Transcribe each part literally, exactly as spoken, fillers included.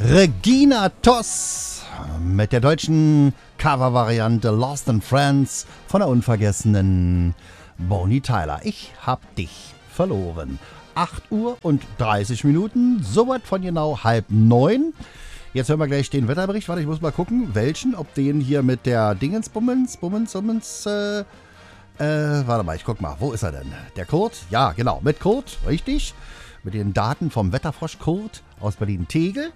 Regina Toss mit der deutschen Covervariante Lost in Friends von der unvergessenen Bonnie Tyler. Ich hab dich verloren. acht Uhr und dreißig Minuten, soweit von genau halb neun. Jetzt hören wir gleich den Wetterbericht. Warte, ich muss mal gucken, welchen, ob den hier mit der Dingensbummens, Bummens, Bummens, äh, äh, warte mal, ich guck mal, wo ist er denn? Der Kurt? Ja, genau, mit Kurt, richtig. Mit den Daten vom Wetterfrosch Kurt aus Berlin-Tegel.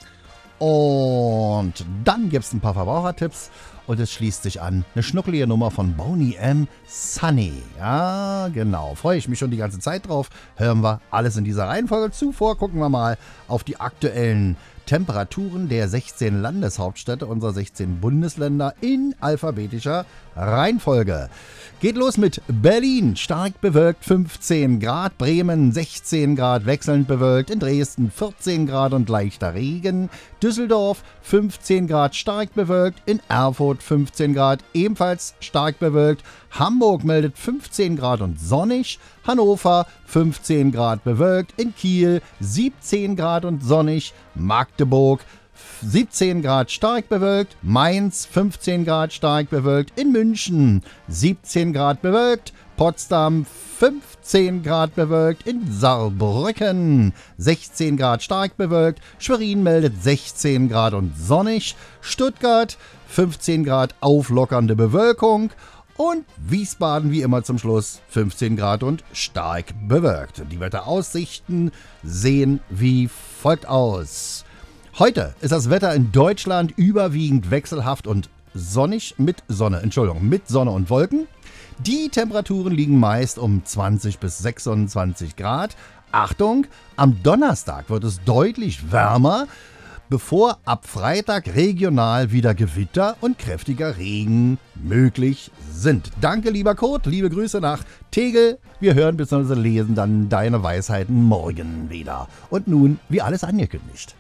Und dann gibt es ein paar Verbrauchertipps und es schließt sich an eine schnuckelige Nummer von Boney M. Sunny. Ja, genau. Freue ich mich schon die ganze Zeit drauf. Hören wir alles in dieser Reihenfolge. Zuvor gucken wir mal auf die aktuellen Temperaturen der sechzehn Landeshauptstädte unserer sechzehn Bundesländer in alphabetischer Reihenfolge. Geht los mit Berlin, stark bewölkt fünfzehn Grad, Bremen sechzehn Grad, wechselnd bewölkt, in Dresden vierzehn Grad und leichter Regen, Düsseldorf fünfzehn Grad, stark bewölkt, in Erfurt fünfzehn Grad, ebenfalls stark bewölkt, Hamburg meldet fünfzehn Grad und sonnig, Hannover fünfzehn Grad bewölkt, in Kiel siebzehn Grad und sonnig, Magdeburg siebzehn Grad stark bewölkt, Mainz fünfzehn Grad stark bewölkt, in München siebzehn Grad bewölkt, Potsdam fünfzehn Grad bewölkt, in Saarbrücken sechzehn Grad stark bewölkt, Schwerin meldet sechzehn Grad und sonnig, Stuttgart fünfzehn Grad auflockernde Bewölkung und Wiesbaden wie immer zum Schluss fünfzehn Grad und stark bewölkt. Die Wetteraussichten sehen wie folgt aus. Heute ist das Wetter in Deutschland überwiegend wechselhaft und sonnig mit Sonne, Entschuldigung, mit Sonne und Wolken. Die Temperaturen liegen meist um zwanzig bis sechsundzwanzig Grad. Achtung, am Donnerstag wird es deutlich wärmer, bevor ab Freitag regional wieder Gewitter und kräftiger Regen möglich sind. Danke, lieber Kurt, liebe Grüße nach Tegel. Wir hören bzw. lesen dann deine Weisheiten morgen wieder. Und nun, wie alles angekündigt.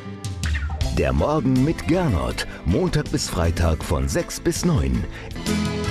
Der Morgen mit Gernot. Montag bis Freitag von sechs bis neun.